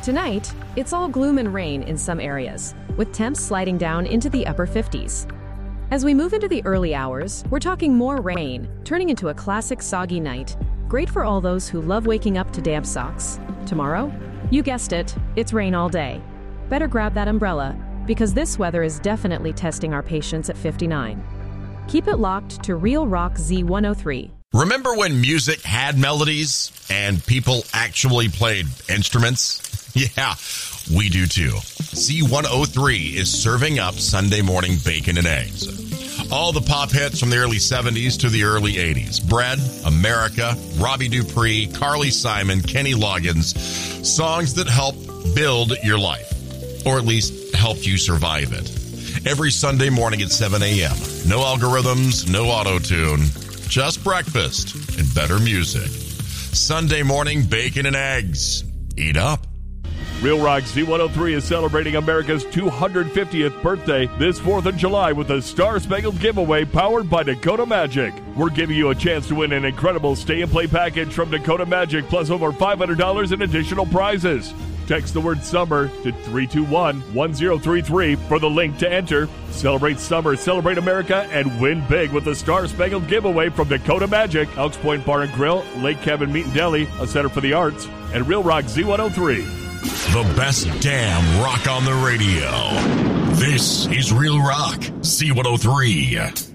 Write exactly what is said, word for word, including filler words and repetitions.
Tonight, it's all gloom and rain in some areas, with temps sliding down into the upper fifties. As we move into the early hours, we're talking more rain, turning into a classic soggy night, great for all those who love waking up to damp socks. Tomorrow, you guessed it, it's rain all day. Better grab that umbrella, because this weather is definitely testing our patience at fifty-nine. Keep it locked to Real Rock Z one oh three. Remember when music had melodies and people actually played instruments? Yeah, we do too. Z one oh three is serving up Sunday morning bacon and eggs. All the pop hits from the early seventies to the early eighties. Bread, America, Robbie Dupree, Carly Simon, Kenny Loggins. Songs that help build your life, or at least help you survive it. Every Sunday morning at seven a.m. No algorithms, no auto-tune, just breakfast and better music. Sunday morning bacon and eggs. Eat up. Real Rock Z one oh three is celebrating America's two hundred fiftieth birthday this fourth of July with a Star Spangled giveaway powered by Dakota Magic. We're giving you a chance to win an incredible stay-and-play package from Dakota Magic plus over five hundred dollars in additional prizes. Text the word SUMMER to three two one, one zero three three for the link to enter. Celebrate summer, celebrate America, and win big with the Star Spangled giveaway from Dakota Magic, Elks Point Bar and Grill, Lake Cabin Meat and Deli, a Center for the Arts, and Real Rock Z one oh three. The best damn rock on the radio. This is Real Rock Z one oh three.